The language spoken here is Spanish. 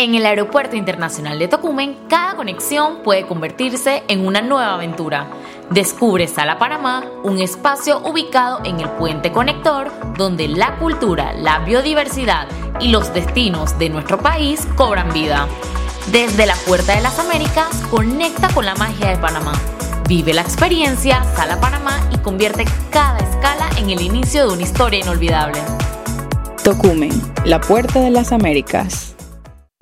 En el Aeropuerto Internacional de Tocumen, cada conexión puede convertirse en una nueva aventura. Descubre Sala Panamá, un espacio ubicado en el puente conector donde la cultura, la biodiversidad y los destinos de nuestro país cobran vida. Desde la Puerta de las Américas, conecta con la magia de Panamá. Vive la experiencia Sala Panamá y convierte cada escala en el inicio de una historia inolvidable. Tocumen, la Puerta de las Américas.